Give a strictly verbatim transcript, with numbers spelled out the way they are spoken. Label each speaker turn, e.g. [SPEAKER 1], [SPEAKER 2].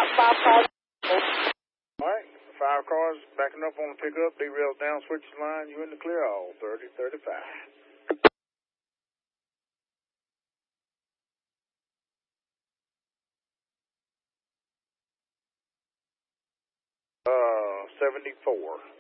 [SPEAKER 1] five cars.
[SPEAKER 2] All right, five cars backing up on the pickup, derailed down, switches line, you in the clear, all thirty thirty-five. Uh, seventy-four.